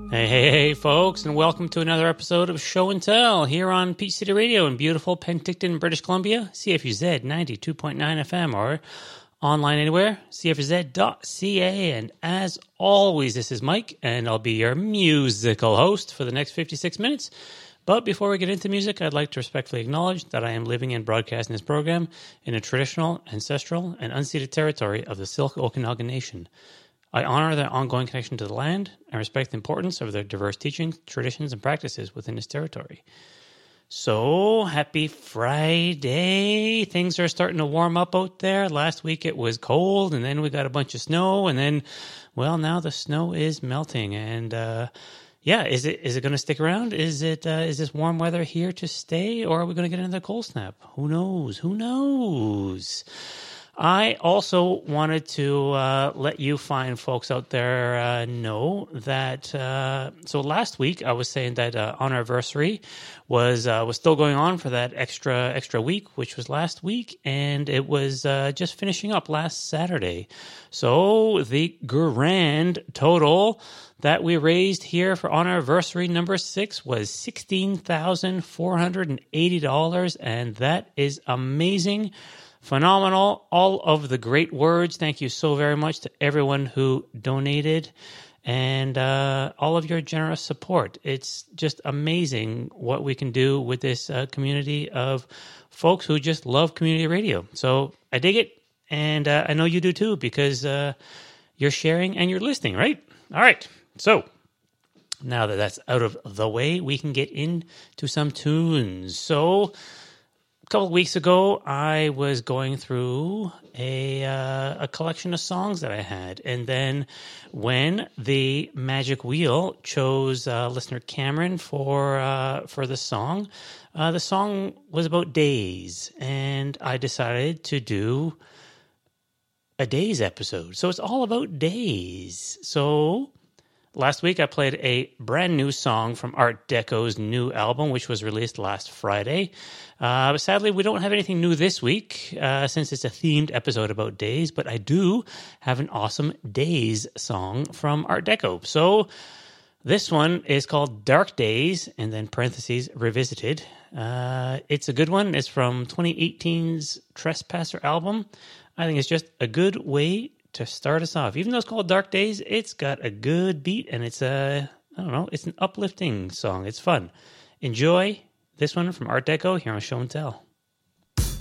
Hey, folks, and welcome to another episode of Show and Tell here on Peach City Radio in beautiful Penticton, British Columbia, CFUZ 92.9 FM, or online anywhere, cfuz.ca. And as always, this is Mike, and I'll be your musical host for the next 56 minutes. But before we get into music, I'd like to respectfully acknowledge that I am living and broadcasting this program in a traditional, ancestral, and unceded territory of the Syilx Okanagan Nation. I honor their ongoing connection to the land and respect the importance of their diverse teachings, traditions, and practices within this territory. So, happy Friday. Things are starting to warm up out there. Last week it was cold, and then we got a bunch of snow, and then, well, now the snow is melting. And, is it going to stick around? Is this warm weather here to stay, or are we going to get another cold snap? Who knows? I also wanted to let you fine folks out there know that. So last week I was saying that on our anniversary was still going on for that extra week, which was last week, and it was just finishing up last Saturday. So the grand total that we raised here for on our anniversary number 6 was $16,480, and that is amazing. Phenomenal. All of the great words. Thank you so very much to everyone who donated and all of your generous support. It's just amazing what we can do with this community of folks who just love community radio. So I dig it, and I know you do too, because you're sharing and you're listening, right? All right. So now that that's out of the way, we can get into some tunes. So a couple of weeks ago, I was going through a collection of songs that I had, and then when the Magic Wheel chose listener Cameron for the song was about days, and I decided to do a days episode. So it's all about days. So last week, I played a brand new song from Art Deco's new album, which was released last Friday. But sadly, we don't have anything new this week since it's a themed episode about days, but I do have an awesome Days song from Art Deco. So this one is called Dark Days, and then parentheses, Revisited. It's a good one. It's from 2018's Trespasser album. I think it's just a good way to start us off. Even though it's called Dark Days, it's got a good beat, and it's it's an uplifting song. It's fun. Enjoy this one from Art Deco here on Show and Tell.